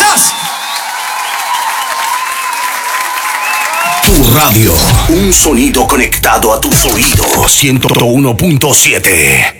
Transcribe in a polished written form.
Tu radio, un sonido conectado a tus oídos. 101.7.